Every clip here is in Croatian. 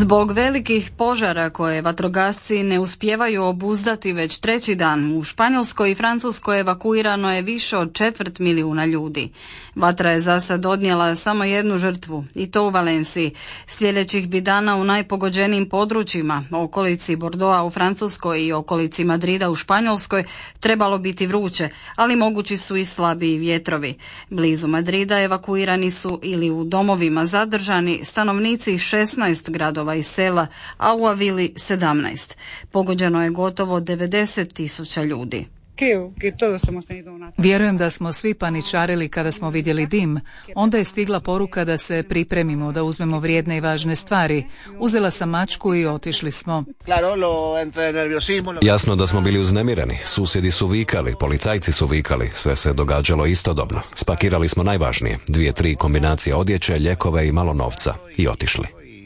Zbog velikih požara koje vatrogasci ne uspijevaju obuzdati već treći dan, u Španjolskoj i Francuskoj evakuirano je više od 250.000 ljudi. Vatra je za sad odnijela samo jednu žrtvu, i to u Valenciji. Sljedećih bi dana u najpogođenijim područjima, okolici Bordeauxa u Francuskoj i okolici Madrida u Španjolskoj, trebalo biti vruće, ali mogući su i slabiji vjetrovi. Blizu Madrida evakuirani su ili u domovima zadržani stanovnici 16 gradova i sela, a u Avili 17. Pogođeno je gotovo 90.000 ljudi. Vjerujem da smo svi paničarili kada smo vidjeli dim. Onda je stigla poruka da se pripremimo, da uzmemo vrijedne i važne stvari. Uzela sam mačku i otišli smo. Jasno da smo bili uznemireni. Susjedi su vikali, policajci su vikali. Sve se događalo istodobno. Spakirali smo najvažnije. 2-3 kombinacije odjeće, lijekove i malo novca. I otišli.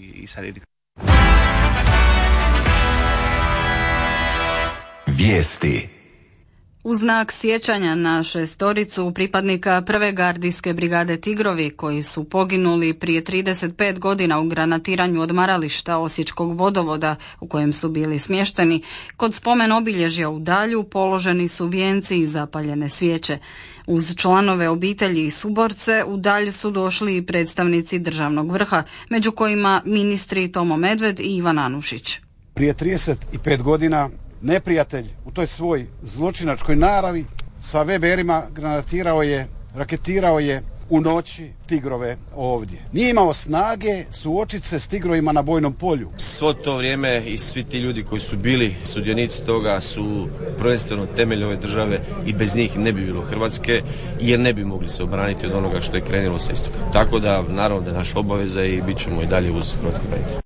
Vijesti. U znak sjećanja na 6 pripadnika prve gardijske brigade Tigrovi koji su poginuli prije 35 godina u granatiranju odmarališta Osječkog vodovoda u kojem su bili smješteni, kod spomen obilježja u Dalju položeni su vijenci i zapaljene svijeće. Uz članove obitelji i suborce u Dalj su došli i predstavnici državnog vrha, među kojima ministri Tomo Medved i Ivan Anušić. Prije 35 godina neprijatelj u toj svoj zločinačkoj naravi sa VBR-ima granatirao je, raketirao je u noći Tigrove ovdje. Nije imao snage suočiti se s Tigrovima na bojnom polju. Svo to vrijeme i svi ti ljudi koji su bili sudionici toga su prvenstveno temelj ove države i bez njih ne bi bilo Hrvatske jer ne bi mogli se obraniti od onoga što je krenulo sa istoka. Tako da naravno da je naša obaveza i bit ćemo i dalje uz hrvatski branitelj.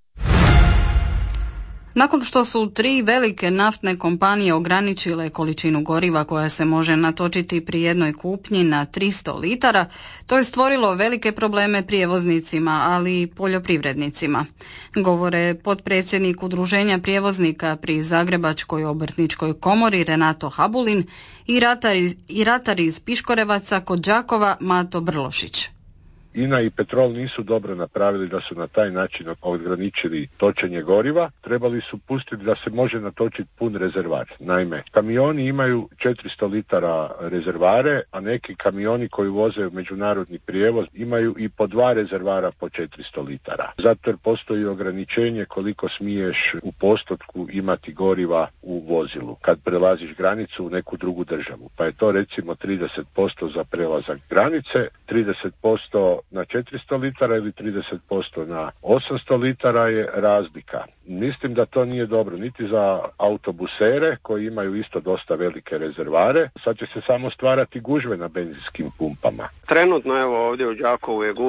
Nakon što su 3 velike naftne kompanije ograničile količinu goriva koja se može natočiti pri jednoj kupnji na 300 litara, to je stvorilo velike probleme prijevoznicima, ali i poljoprivrednicima. Govore potpredsjednik Udruženja prijevoznika pri Zagrebačkoj obrtničkoj komori Renato Habulin i ratar iz Piškorevaca kod Đakova Mato Brlošić. INA i Petrol nisu dobro napravili da su na taj način ograničili točenje goriva. Trebali su pustiti da se može natočiti pun rezervar. Naime, kamioni imaju 400 litara rezervare, a neki kamioni koji voze međunarodni prijevoz imaju i po 2 rezervara po 400 litara. Zato jer postoji ograničenje koliko smiješ u postotku imati goriva u vozilu kad prelaziš granicu u neku drugu državu. Pa je to recimo 30% za prelazak granice, 30% na 400 litara ili 30% na 800 litara je razlika. Mislim da to nije dobro niti za autobusere koji imaju isto dosta velike rezervare. Sad će se samo stvarati gužve na benzinskim pumpama. Trenutno evo ovdje u Đakovu je